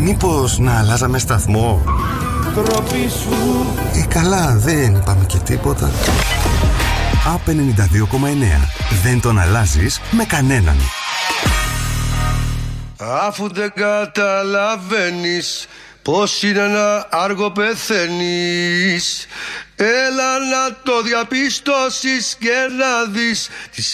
Μήπως να αλλάζαμε σταθμό? Τροπή σου. Καλά, δεν είπαμε και τίποτα. ΑΠ 92,9. Δεν τον αλλάζεις με κανέναν. Αφού δεν καταλαβαίνεις πως είναι ένα άργο πεθαίνεις, έλα να το διαπιστώσεις και να δεις τις